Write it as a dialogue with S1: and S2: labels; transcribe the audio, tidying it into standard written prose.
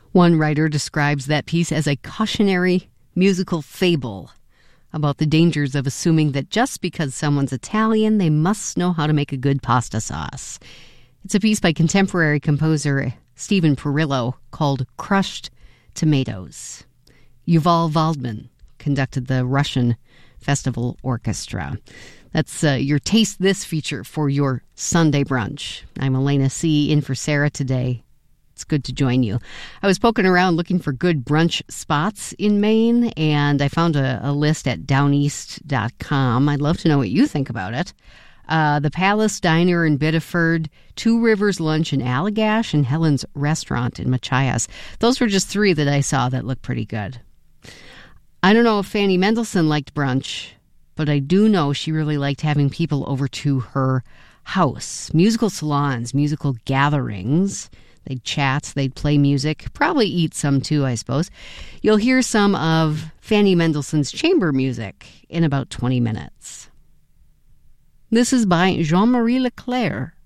S1: One writer describes that piece as a cautionary musical fable about the dangers of assuming that just because someone's Italian, they must know how to make a good pasta sauce. It's a piece by contemporary composer Stephen Perillo called Crushed Tomatoes. Yuval Waldman conducted the Russian Festival Orchestra. That's your Taste This feature for your Sunday brunch. I'm Elena C. in for Sarah today. It's good to join you. I was poking around looking for good brunch spots in Maine, and I found a list at downeast.com. I'd love to know what you think about it. The Palace Diner in Biddeford, Two Rivers Lunch in Allagash, and Helen's Restaurant in Machias. Those were just three that I saw that looked pretty good. I don't know if Fanny Mendelssohn liked brunch, but I do know she really liked having people over to her house. Musical salons, musical gatherings. They'd chat, they'd play music, probably eat some too, I suppose. You'll hear some of Fanny Mendelssohn's chamber music in about 20 minutes. This is by Jean-Marie Leclerc.